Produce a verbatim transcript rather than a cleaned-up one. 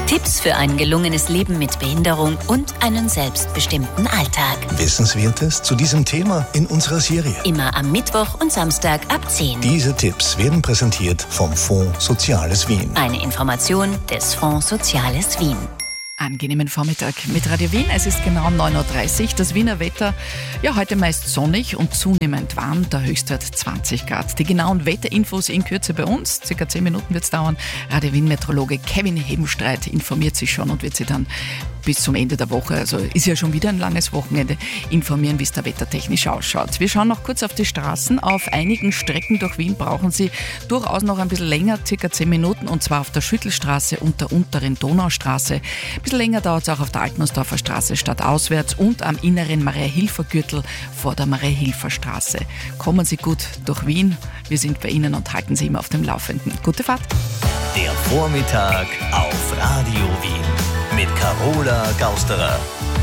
Tipps für ein gelungenes Leben mit Behinderung und einen selbstbestimmten Alltag. Wissenswertes zu diesem Thema in unserer Serie. Immer am Mittwoch und Samstag ab zehn. Diese Tipps werden präsentiert vom Fonds Soziales Wien. Eine Information des Fonds Soziales Wien. Angenehmen Vormittag mit Radio Wien. Es ist genau neun Uhr dreißig. Das Wiener Wetter, ja, heute meist sonnig und zunehmend warm. Der Höchstwert zwanzig Grad. Die genauen Wetterinfos in Kürze bei uns. Circa zehn Minuten wird es dauern. Radio Wien-Meteorologe Kevin Hebenstreit informiert sich schon und wird sie dann bis zum Ende der Woche, also ist ja schon wieder ein langes Wochenende, informieren, wie es da wettertechnisch ausschaut. Wir schauen noch kurz auf die Straßen. Auf einigen Strecken durch Wien brauchen Sie durchaus noch ein bisschen länger, circa zehn Minuten, und zwar auf der Schüttelstraße und der unteren Donaustraße. Ein bisschen länger dauert es auch auf der Altnussdorfer Straße stadtauswärts und am inneren Maria-Hilfer-Gürtel vor der Maria-Hilfer-Straße. Kommen Sie gut durch Wien. Wir sind bei Ihnen und halten Sie immer auf dem Laufenden. Gute Fahrt. Der Vormittag auf Radio Wien mit Carola Gausterer.